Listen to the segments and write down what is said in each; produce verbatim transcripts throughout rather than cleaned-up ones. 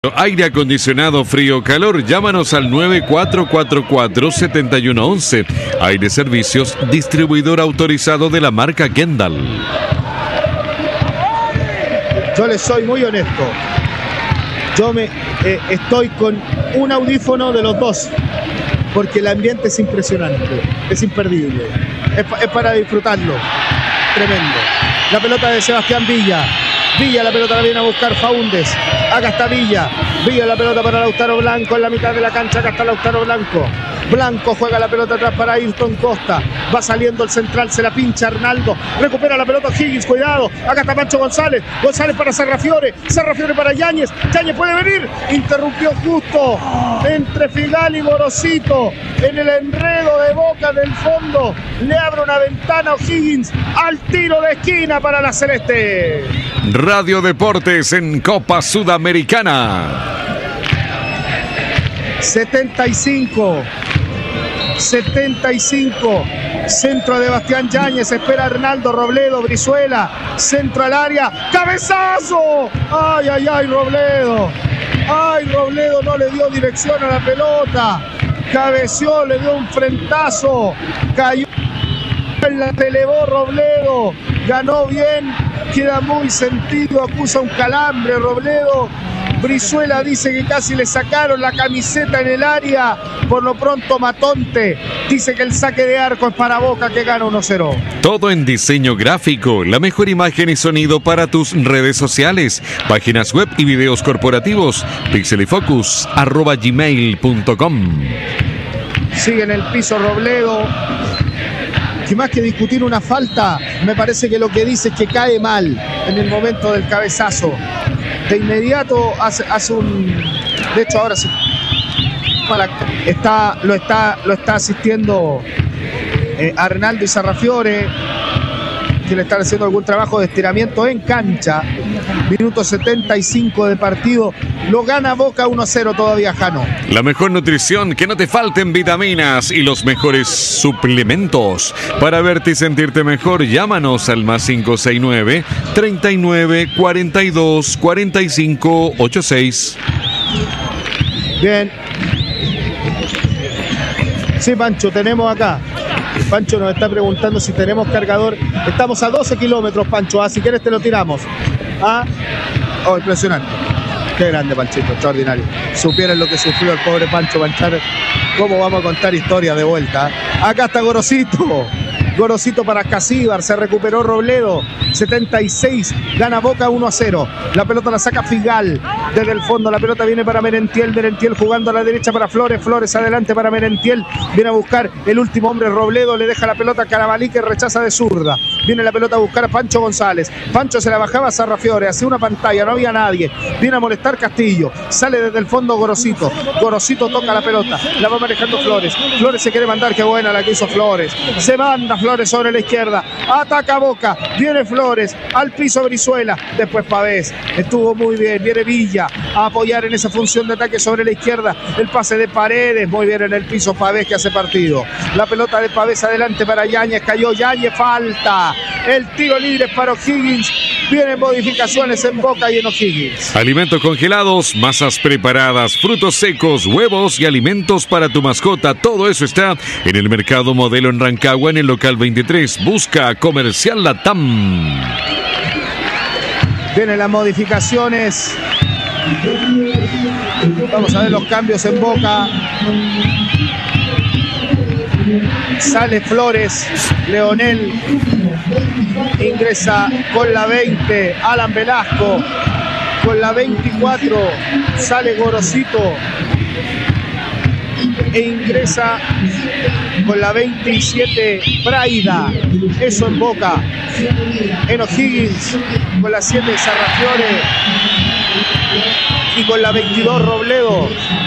Aire acondicionado, frío, calor, llámanos al nueve cuatro cuatro cuatro, siete uno uno. Aire Servicios, distribuidor autorizado de la marca Kendall. Yo les soy muy honesto. Yo me eh, estoy con un audífono de los dos, porque el ambiente es impresionante, es imperdible, es, es para disfrutarlo. Tremendo. La pelota de Sebastián Villa. Villa, la pelota la viene a buscar Faúndez. Acá está Villa. Villa, la pelota para Lautaro Blanco en la mitad de la cancha. Acá está Lautaro Blanco. Blanco juega la pelota atrás para Ayrton Costa. Va saliendo el central, se la pincha Arnaldo. Recupera la pelota Higgins, cuidado. Acá está Pancho González. González para Sarrafiore. Sarrafiore para Yáñez. Yáñez puede venir. Interrumpió justo entre Figal y Gorosito. En el enredo de Boca del fondo. Le abre una ventana O'Higgins al tiro de esquina para la Celeste. Radio Deportes en Copa Sudamericana. setenta y cinco. setenta y cinco. Centro de Bastián Yáñez. Espera Arnaldo. Robledo. Brizuela. Centro al área. ¡Cabezazo! ¡Ay, ay, ay! Robledo. ¡Ay, Robledo! No le dio dirección a la pelota. Cabeció, le dio un frentazo. Cayó. La elevó Robledo. Ganó bien. Queda muy sentido. Acusa un calambre Robledo. Brizuela dice que casi le sacaron la camiseta en el área. Por lo pronto Matonte dice que el saque de arco es para Boca, que gana uno cero. Todo en diseño gráfico, la mejor imagen y sonido para tus redes sociales, páginas web y videos corporativos. Pixelyfocus arroba gmail punto com. Sigue en el piso Robledo. Que más que discutir una falta, me parece que lo que dice es que cae mal en el momento del cabezazo. De inmediato hace, hace un... De hecho ahora sí. Está, lo, está, lo está asistiendo eh, Arnaldo y Sarrafiore, que le están haciendo algún trabajo de estiramiento en cancha. Minuto setenta y cinco de partido. Lo gana Boca uno a cero todavía, Jano. La mejor nutrición, que no te falten vitaminas y los mejores suplementos. Para verte y sentirte mejor, llámanos al más cinco seis nueve, treinta y nueve, cuarenta y dos, cuarenta y cinco, ochenta y seis. Bien. Sí, Pancho, tenemos acá. Pancho nos está preguntando si tenemos cargador. Estamos a doce kilómetros, Pancho. Ah, si quieres te lo tiramos. Ah, oh, impresionante. Qué grande, Panchito, extraordinario. Supieran lo que sufrió el pobre Pancho Panchar. ¿Cómo vamos a contar historias de vuelta? Acá está Gorosito. Gorosito para Casíbar, se recuperó Robledo. setenta y seis, gana Boca uno a cero. La pelota la saca Figal desde el fondo. La pelota viene para Merentiel. Merentiel jugando a la derecha para Flores. Flores adelante para Merentiel. Viene a buscar el último hombre. Robledo le deja la pelota a Carabalí, que rechaza de zurda. Viene la pelota a buscar a Pancho González. Pancho se la bajaba a Sarrafiore. Hace una pantalla, no había nadie. Viene a molestar Castillo. Sale desde el fondo Gorosito. Gorosito toca la pelota. La va manejando Flores. Flores se quiere mandar. Qué buena la que hizo Flores. Se manda Flores sobre la izquierda. Ataca Boca. Viene Flores. Al piso Brizuela. Después Pavés. Estuvo muy bien. Viene Villa a apoyar en esa función de ataque sobre la izquierda. El pase de Paredes. Muy bien en el piso Pavés, que hace partido. La pelota de Pavés adelante para Yáñez. Cayó Yáñez. Falta. El tiro libre es para O'Higgins. Vienen modificaciones en Boca y en O'Higgins. Alimentos congelados, masas preparadas, frutos secos, huevos y alimentos para tu mascota. Todo eso está en el Mercado Modelo en Rancagua, en el local veintitrés. Busca Comercial Latam. Vienen las modificaciones. Vamos a ver los cambios en Boca. Sale Flores, Leonel. Ingresa con la veinte Alan Velasco. Con la veinticuatro sale Gorosito. E ingresa con la veintisiete Braida. Eso en Boca. En O'Higgins con la siete Sarrafiore. Y con la veintidós Robledo.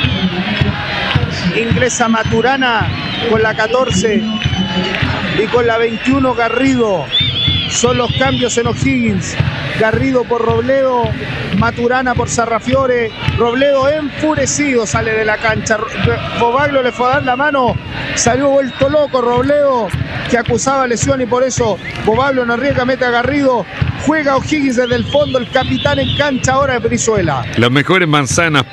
Ingresa Maturana con la catorce. Y con la veintiuno Garrido. Son los cambios en O'Higgins. Garrido por Robledo, Maturana por Sarrafiore. Robledo enfurecido sale de la cancha. Bobaglio le fue a dar la mano, salió vuelto loco Robledo, que acusaba lesión, y por eso Bobaglio no arriesga, mete a Garrido. Juega O'Higgins desde el fondo, el capitán en cancha ahora de Brizuela. Las mejores manzanas